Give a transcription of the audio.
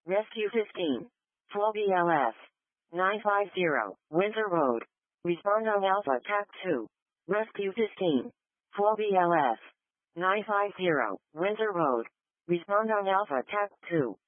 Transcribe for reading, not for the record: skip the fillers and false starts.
Rescue 15. Flow BLS. 950, Windsor Road. Respond on Alpha TAC 2. Rescue 15. Flow BLS. 950, Windsor Road. Respond on Alpha TAC 2.